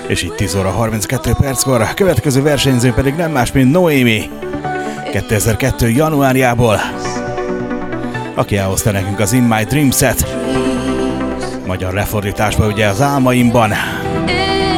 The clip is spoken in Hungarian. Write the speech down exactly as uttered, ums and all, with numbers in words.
És így tíz óra harminckettő perckor, a következő versenyző pedig nem más, mint Noémi, kétezer-kettő januárjából, aki elhozta nekünk az In My Dreams-et, magyar lefordításban ugye az álmaimban.